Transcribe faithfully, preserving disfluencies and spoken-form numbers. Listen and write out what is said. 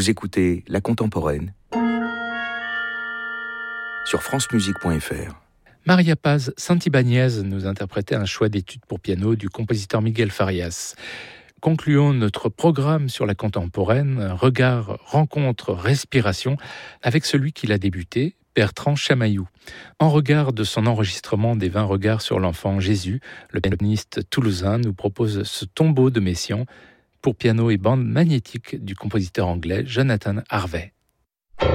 Vous écoutez La Contemporaine sur francemusique point f r. Maria Paz Santibáñez nous interprétait un choix d'études pour piano du compositeur Miguel Farias. Concluons notre programme sur la contemporaine, regard, rencontre, respiration, avec celui qui l'a débuté, Bertrand Chamaillou. En regard de son enregistrement des vingt regards sur l'enfant Jésus, le pianiste toulousain nous propose ce tombeau de Messiaen pour piano et bande magnétique du compositeur anglais Jonathan Harvey.